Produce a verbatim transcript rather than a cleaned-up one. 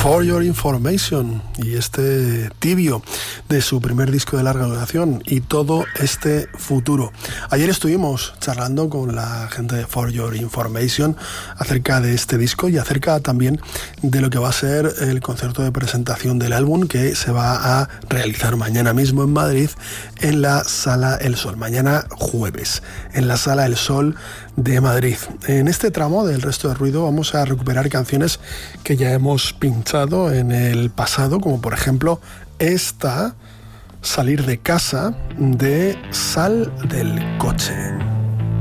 For Your Information y este Tibio de su primer disco de larga duración y todo este futuro. Ayer estuvimos charlando con la gente de For Your Information acerca de este disco y acerca también de lo que va a ser el concierto de presentación del álbum que se va a realizar mañana mismo en Madrid en la Sala El Sol, mañana jueves, en la Sala El Sol de Madrid. En este tramo del Resto de Ruido vamos a recuperar canciones que ya hemos pinchado en el pasado, como por ejemplo esta, Salir de casa, de Sal del Coche.